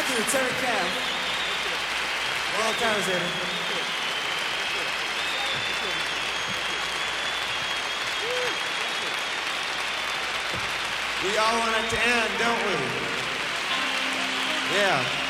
Thank you, Terry Cav. Well done, Zeta. We all want it to end, don't we? Yeah.